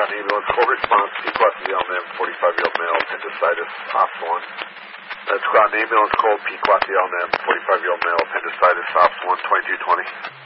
got an ambulance. Call response, Pequot-the-Elm, 45-year-old male, appendicitis, Ops 1. Let's got an ambulance called Pequot-the-Elm, 45-year-old male, appendicitis, Ops 1, 2220.